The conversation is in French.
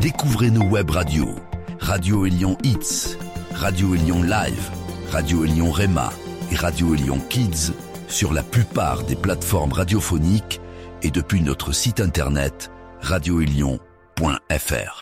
Découvrez nos web radios, Radio Élion Hits, Radio Élion Live, Radio Élion Rema et Radio Élion Kids sur la plupart des plateformes radiophoniques et depuis notre site internet radioélion.fr.